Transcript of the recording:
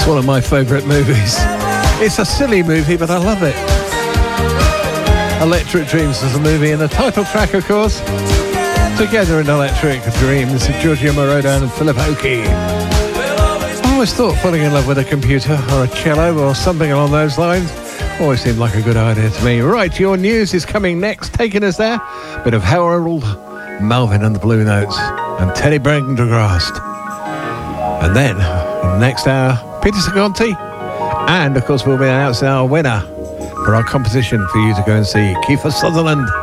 One of my favourite movies. It's a silly movie, but I love it. Electric Dreams is a movie, and the title track, of course, Together in Electric Dreams, Giorgio Moroder and Philip Oakey. I always thought falling in love with a computer or a cello or something along those lines always seemed like a good idea to me. Right, your news is coming next, taking us there. Bit of Harold Melvin and the Blue Notes and Teddy Pendergrast. And then, in the next hour, Peter Sagonti. And, of course, we'll be announcing our winner for our competition for you to go and see, Kiefer Sutherland.